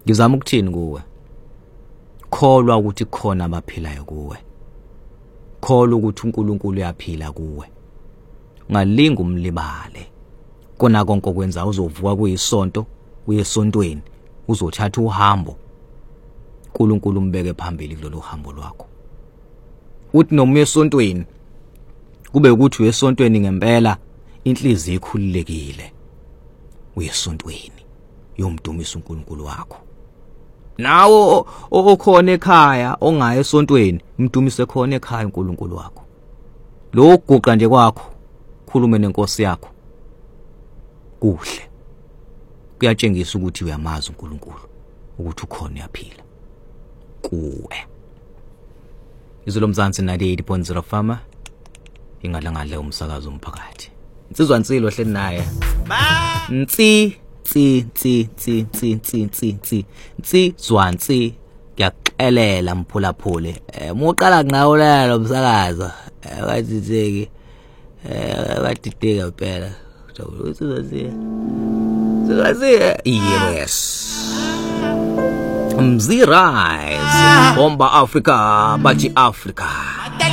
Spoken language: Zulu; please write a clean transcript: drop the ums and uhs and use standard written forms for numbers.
Ngizama ukuthini kuwe? Kholwa ukuthi khona abaphilayo kuwe. Kholwa ukuthi uNkulunkulu uyaphila kuwe. Ungalinga umlibale. Kona konke okwenza uzovuka kuyisonto, uye esontweni, uzothatha uhambo. uNkulunkulu umbeke phambili kulolu hambo lwakho. Uthi noma esontweni kube ukuthi uyesontweni ngempela inhliziyo ikhululekile. Uyesontweni yomdumisa uNkulunkulu wakho. Nawo okhona ekhaya ongaye esontweni umdumise khona ekhaya uNkulunkulu wakho. Lo guqa nje kwakho khulume nenkosi yakho. Kuhle. Kuyatshengisa ukuthi uyamazi uNkulunkulu ukuthi ukhona uyaphila kuwe. Izolo Mzansi 98.0 Fama ingalangale umsakazo umphakathi. Insizwa Nsilo hleli naye. Zwansi ngiyaxelela mphulaphule. Muqala ngqawulela lo msakazo. Wathitheki. Wathitheka phela. Yes. Mzirise Bomba Africa, Bachi Africa.